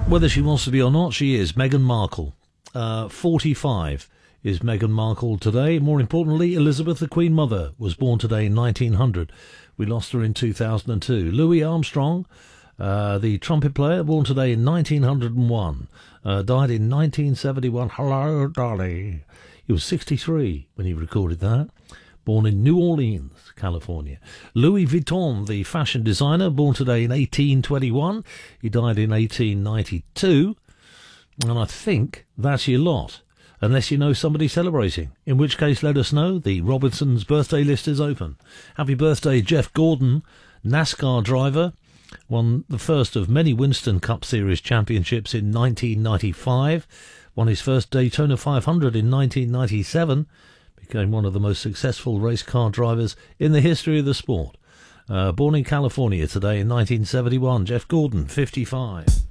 Whether she wants to be or not, she is. Meghan Markle. 45 is Meghan Markle today. More importantly, Elizabeth, the Queen Mother, was born today in 1900. We lost her in 2002. Louis Armstrong, the trumpet player, born today in 1901. Died in 1971. Hello, Dolly. He was 63 when he recorded that. Born in New Orleans, California. Louis Vuitton, the fashion designer, born today in 1821. He died in 1892. And I think that's your lot, unless you know somebody celebrating, in which case let us know. The Robinsons' birthday list is open. Happy birthday, Jeff Gordon, NASCAR driver, won the first of many Winston Cup Series championships in 1995, won his first Daytona 500 in 1997, became one of the most successful race car drivers in the history of the sport. Born in California today in 1971, Jeff Gordon, 55.